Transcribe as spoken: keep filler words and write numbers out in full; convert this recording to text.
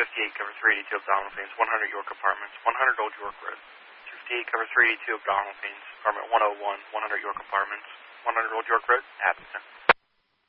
fifty-eight, cover three eighty-two abdominal pains, one hundred York Apartments, one hundred Old York Road. two fifty-eight, cover three eighty-two abdominal pains, apartment one oh one, one hundred York Apartments, one hundred Old York Road, Abington.